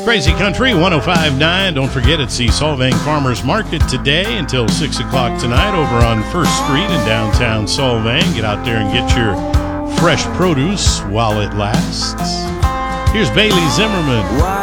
Crazy Country 105.9. Don't forget, it's the Solvang Farmers Market today until 6 o'clock tonight over on 1st Street in downtown Solvang. Get out there and get your fresh produce while it lasts. Here's Bailey Zimmerman.